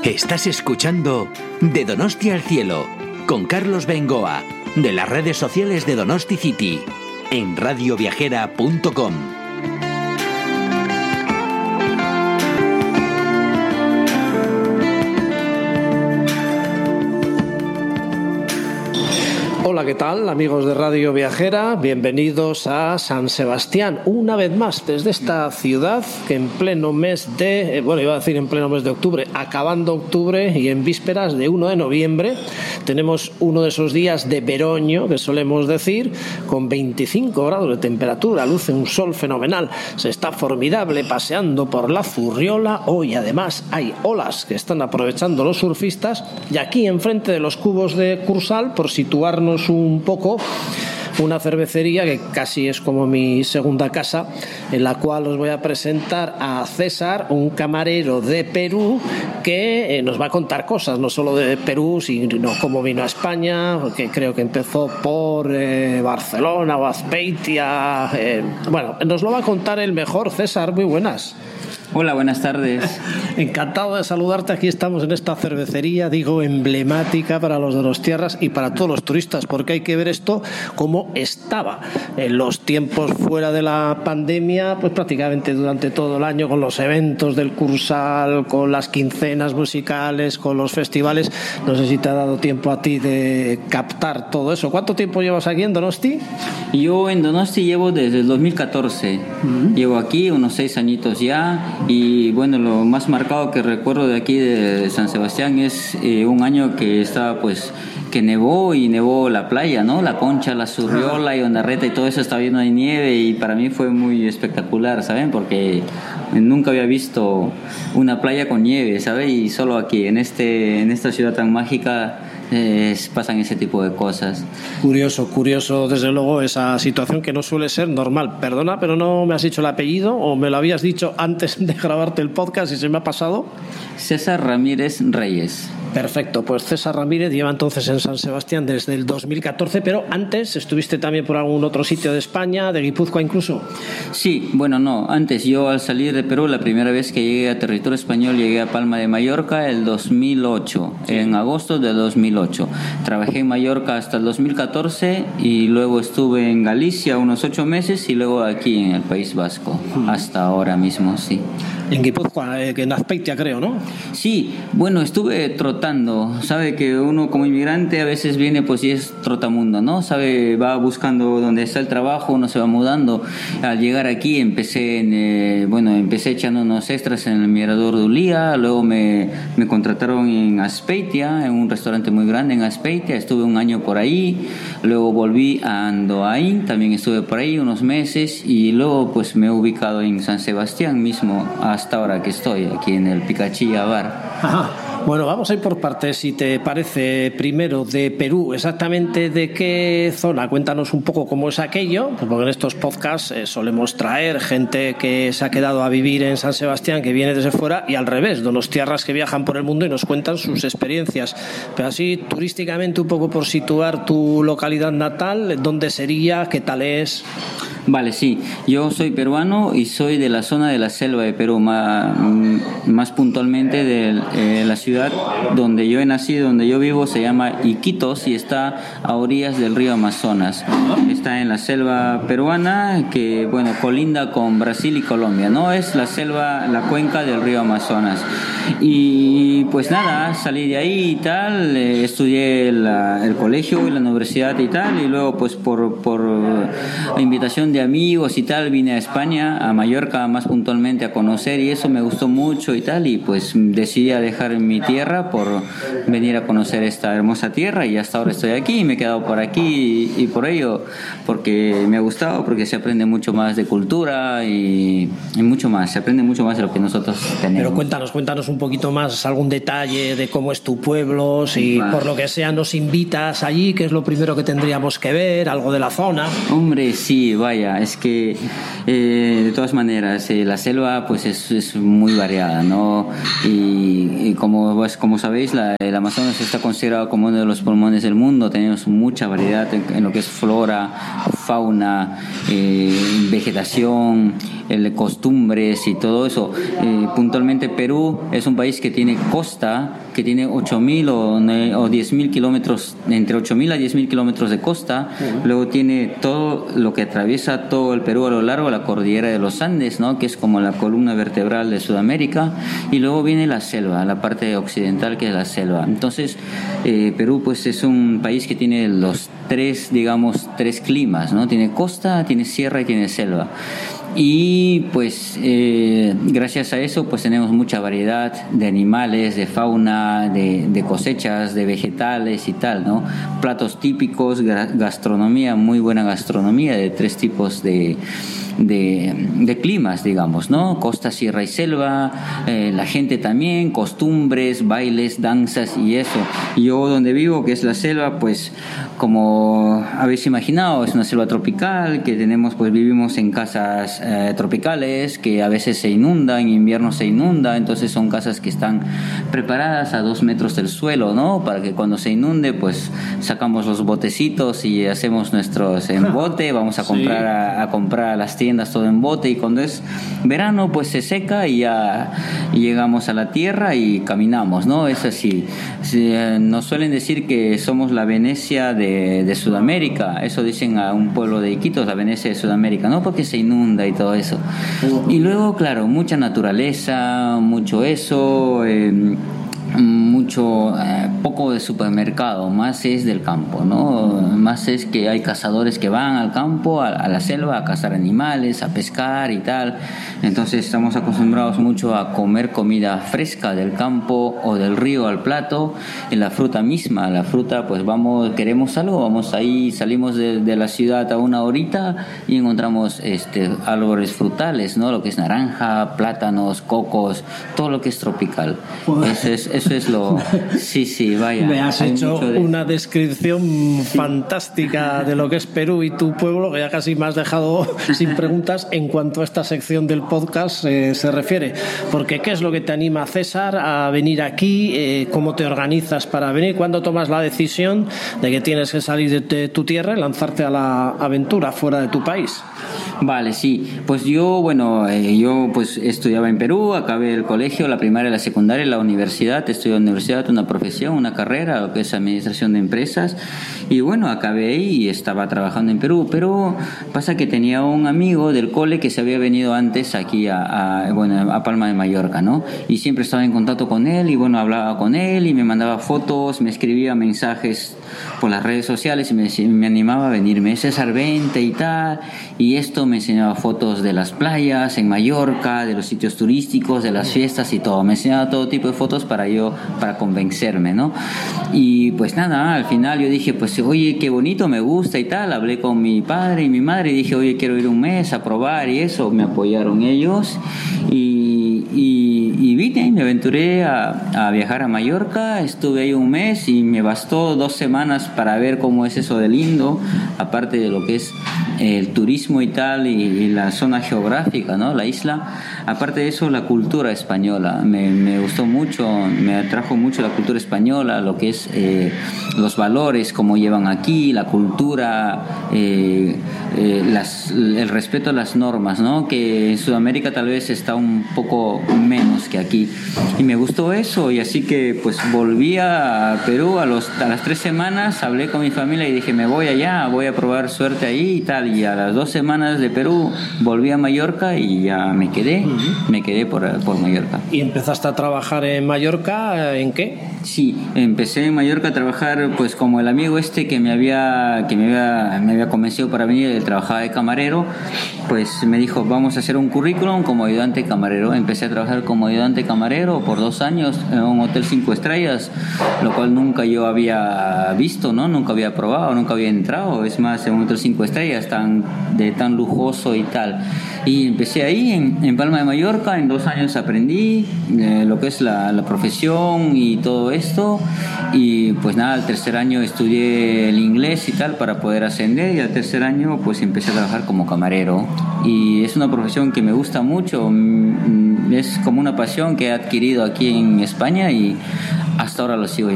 Estás escuchando De Donostia al Cielo, con Carlos Bengoa, de las redes sociales de Donosti City, en radioviajera.com. Hola, ¿qué tal, amigos de Radio Viajera? Bienvenidos a San Sebastián, una vez más desde esta ciudad que en pleno mes de, en pleno mes de octubre, acabando octubre y en vísperas de 1 de noviembre, tenemos uno de esos días de veroño que solemos decir, con 25 grados de temperatura, luce un sol fenomenal, se está formidable paseando por la Zurriola. Hoy además hay olas que están aprovechando los surfistas, y aquí enfrente de los cubos de Cursal, por situarnos un poco, una cervecería que casi es como mi segunda casa, en la cual os voy a presentar a César, un camarero de Perú que nos va a contar cosas, no solo de Perú, sino cómo vino a España, que creo que empezó por Barcelona o Azpeitia. Nos lo va a contar el mejor. César, muy buenas. Hola, buenas tardes. Encantado de saludarte. Aquí estamos en esta cervecería, emblemática para los de los tierras y para todos los turistas, porque hay que ver esto como estaba en los tiempos fuera de la pandemia, pues prácticamente durante todo el año, con los eventos del Cursal, con las quincenas musicales, con los festivales. No sé si te ha dado tiempo a ti de captar todo eso. ¿Cuánto tiempo llevas aquí en Donosti? Yo en Donosti llevo desde el 2014. Llevo aquí unos 6 añitos ya. Y bueno, lo más marcado que recuerdo de aquí de San Sebastián es un año que estaba que nevó la playa, ¿no? La Concha, la Zurriola y Ondarreta y todo eso estaba lleno de nieve, y para mí fue muy espectacular, ¿saben? Porque nunca había visto una playa con nieve, ¿saben? Y solo aquí, en esta ciudad tan mágica, pasan ese tipo de cosas. Curioso, desde luego, esa situación que no suele ser normal. Perdona, pero no me has dicho el apellido, o me lo habías dicho antes de grabarte el podcast y se me ha pasado. César Ramírez Reyes. Perfecto, pues César Ramírez lleva entonces en San Sebastián desde el 2014, pero antes estuviste también por algún otro sitio de España, de Guipúzcoa incluso. Sí, antes yo, al salir de Perú, la primera vez que llegué a territorio español, llegué a Palma de Mallorca el 2008, sí. En agosto de 2008. Trabajé en Mallorca hasta el 2014 y luego estuve en Galicia unos 8 meses y luego aquí en el País Vasco, hasta ahora mismo, sí. En Guipúzcoa, en Azpeitia, creo, ¿no? Sí, estuve trotando. Sabe que uno como inmigrante a veces viene y es trotamundo, ¿no? Sabe, va buscando dónde está el trabajo, uno se va mudando. Al llegar aquí empecé echando unos extras en el Mirador de Ulía, luego me contrataron en Azpeitia, en un restaurante muy grande en Azpeitia, estuve 1 año por ahí, luego volví a Andoain, también estuve por ahí unos meses, y luego me he ubicado en San Sebastián mismo, hasta ahora que estoy aquí en el Picachilla Bar. Ajá. Bueno, vamos a ir por partes, si te parece. Primero, de Perú, exactamente de qué zona. Cuéntanos un poco cómo es aquello, porque en estos podcasts solemos traer gente que se ha quedado a vivir en San Sebastián, que viene desde fuera, y al revés, donostiarras que viajan por el mundo y nos cuentan sus experiencias. Pero así, turísticamente, un poco por situar tu localidad natal, ¿dónde sería? ¿Qué tal es? Vale, sí. Yo soy peruano y soy de la zona de la selva de Perú, más puntualmente de la ciudad donde yo he nacido, donde yo vivo, se llama Iquitos y está a orillas del río Amazonas. Está en la selva peruana que, colinda con Brasil y Colombia, ¿no? Es la selva, la cuenca del río Amazonas. Y salí de ahí y tal, estudié el colegio y la universidad y tal, y luego por invitación de amigos y tal vine a España, a Mallorca más puntualmente, a conocer, y eso me gustó mucho y tal, y decidí dejar mi tierra por venir a conocer esta hermosa tierra, y hasta ahora estoy aquí y me he quedado por aquí, y por ello, porque me ha gustado, porque se aprende mucho más de cultura y mucho más, se aprende mucho más de lo que nosotros tenemos. Pero cuéntanos un poquito más, algún detalle de cómo es tu pueblo, si por lo que sea nos invitas allí, ¿qué es lo primero que tendríamos que ver? ¿Algo de la zona? Hombre, sí, vaya, es que de todas maneras la selva es muy variada, ¿no? Y como sabéis, el Amazonas está considerado como uno de los pulmones del mundo. Tenemos mucha variedad en lo que es flora, fauna, vegetación, costumbres y todo eso. Puntualmente Perú es un país que tiene costa, que tiene 8.000 o 10.000 kilómetros, entre 8.000 a 10.000 kilómetros de costa. Luego tiene todo lo que atraviesa todo el Perú a lo largo de la cordillera de los Andes, ¿no? Que es como la columna vertebral de Sudamérica. Y luego viene la selva, la parte occidental, que es la selva. Entonces Perú pues es un país que tiene los tres climas, ¿no? Tiene costa, tiene sierra y tiene selva. Y pues gracias a eso pues tenemos mucha variedad de animales, de fauna, de cosechas, de vegetales y tal, ¿no? Platos típicos, gastronomía, muy buena gastronomía de tres tipos de climas, digamos, ¿no? Costa, sierra y selva. La gente también, costumbres, bailes, danzas y eso. Yo donde vivo, que es la selva, pues como habéis imaginado, es una selva tropical que tenemos, pues vivimos en casas tropicales que a veces se inundan, en invierno se inunda, entonces son casas que están preparadas a 2 metros del suelo, ¿no? Para que cuando se inunde, pues sacamos los botecitos y hacemos nuestros en bote, vamos a comprar a comprar a las tiendas todo en bote, y cuando es verano pues se seca y ya llegamos a la tierra y caminamos, ¿no? Es así. Nos suelen decir que somos la Venecia de Sudamérica, eso dicen a un pueblo de Iquitos, la Venecia de Sudamérica, ¿no? Porque se inunda y todo eso. Y luego, claro, mucha naturaleza, mucho eso, mucho poco de supermercado, más es del campo, ¿no? Más es que hay cazadores que van al campo, a la selva, a cazar animales, a pescar y tal. Entonces estamos acostumbrados mucho a comer comida fresca del campo o del río al plato. En la fruta misma, la fruta, pues queremos algo, vamos ahí, salimos de la ciudad a una horita y encontramos árboles frutales, ¿no? Lo que es naranja, plátanos, cocos, todo lo que es tropical. Eso es lo... Sí, vaya. Me has hecho una descripción fantástica de lo que es Perú y tu pueblo, que ya casi me has dejado sin preguntas en cuanto a esta sección del podcast se refiere. Porque ¿qué es lo que te anima, César, a venir aquí? ¿Cómo te organizas para venir? ¿Cuándo tomas la decisión de que tienes que salir de tu tierra y lanzarte a la aventura fuera de tu país? Vale, sí. Pues yo pues estudiaba en Perú, acabé el colegio, la primaria, la secundaria, la universidad. Estudié en la universidad una profesión, una carrera, lo que es administración de empresas. Y bueno, acabé ahí y estaba trabajando en Perú. Pero pasa que tenía un amigo del cole que se había venido antes aquí a Palma de Mallorca, ¿no? Y siempre estaba en contacto con él y bueno, hablaba con él y me mandaba fotos, me escribía mensajes por las redes sociales y me animaba a venirme. César, vente y tal. Y esto me enseñaba fotos de las playas en Mallorca, de los sitios turísticos, de las fiestas y todo. Me enseñaba todo tipo de fotos para convencerme, ¿no? Y pues nada, al final yo dije, pues oye, qué bonito, me gusta y tal. Hablé con mi padre y mi madre y dije, oye, quiero ir un mes a probar y eso. Me apoyaron ellos y vine, me aventuré a viajar a Mallorca. Estuve ahí un mes y me bastó 2 semanas para ver cómo es eso de lindo, aparte de lo que es el turismo y tal, y la zona geográfica, ¿no? La isla. Aparte de eso, la cultura española me gustó mucho, me atrajo mucho la cultura española, lo que es los valores, cómo llevan aquí, la cultura, el respeto a las normas, ¿no? Que en Sudamérica tal vez está un poco menos que aquí. Y me gustó eso, y así que pues volví a Perú a las 3 semanas, hablé con mi familia y dije, me voy allá, voy a probar suerte ahí y tal. Y a las 2 semanas de Perú volví a Mallorca y ya me quedé por Mallorca. ¿Y empezaste a trabajar en Mallorca? ¿En qué? Sí, empecé en Mallorca a trabajar pues como el amigo que me había convencido para venir. Él trabajaba de camarero, pues me dijo, vamos a hacer un currículum como ayudante camarero. Empecé a trabajar como ayudante camarero por 2 años en un hotel 5 estrellas, lo cual nunca yo había visto, ¿no? Nunca había probado, nunca había entrado. Es más, en un hotel 5 estrellas tan lujoso y tal. Y empecé ahí en Palma de Mallorca. En 2 años aprendí lo que es la profesión y todo esto. Y pues nada, al 3er año estudié el inglés y tal para poder ascender, y al 3er año pues empecé a trabajar como camarero. Y es una profesión que me gusta mucho, es como una pasión que he adquirido aquí en España y hasta ahora lo sigo